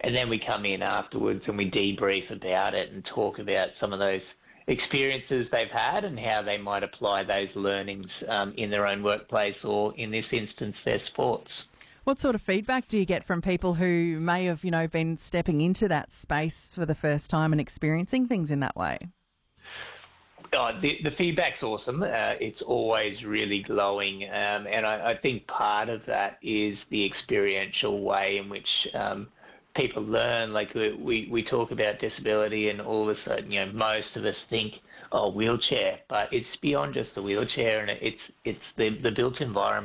And then we come in afterwards and we debrief about it and talk about some of those experiences they've had and how they might apply those learnings in their own workplace or, in this instance, their sports. What sort of feedback do you get from people who may have, been stepping into that space for the first time and experiencing things in that way? The feedback's awesome. It's always really glowing. And I think part of that is the experiential way in which people learn. Like we talk about disability and all of a sudden, most of us think, oh, wheelchair, but it's beyond just the wheelchair, and it's the built environment